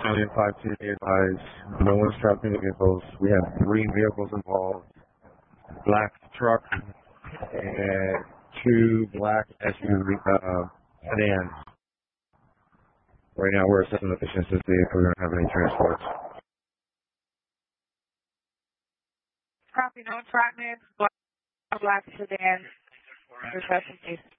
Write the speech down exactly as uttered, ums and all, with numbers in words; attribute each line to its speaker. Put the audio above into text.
Speaker 1: Million five two advised. No one's trapped in the vehicles. We have three vehicles involved. Black truck and two black S U V uh, sedans. Right now we're assessing the efficiency to see if we're going to have any transports.
Speaker 2: Copy, no entrapment, black, black sedan. Reception, please.